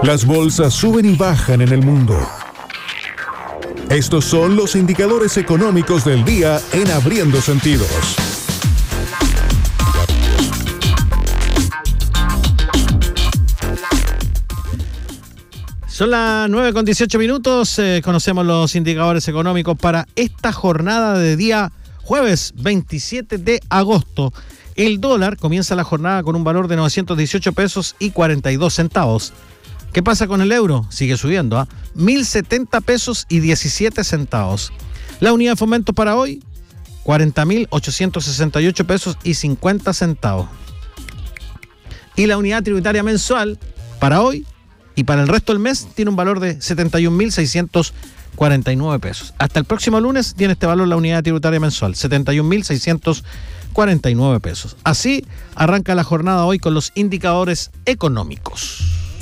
Las bolsas suben y bajan en el mundo. Estos son los indicadores económicos del día en Abriendo Sentidos. Son las 9:18. Conocemos los indicadores económicos para esta jornada de día jueves 27 de agosto. El dólar comienza la jornada con un valor de 918 pesos y 42 centavos. ¿Qué pasa con el euro? Sigue subiendo, 1.070 pesos y 17 centavos. La unidad de fomento para hoy, 40.868 pesos y 50 centavos. Y la unidad tributaria mensual para hoy y para el resto del mes tiene un valor de 71.649 pesos. Hasta el próximo lunes tiene este valor la unidad tributaria mensual, 71.649 pesos. Así arranca la jornada hoy con los indicadores económicos.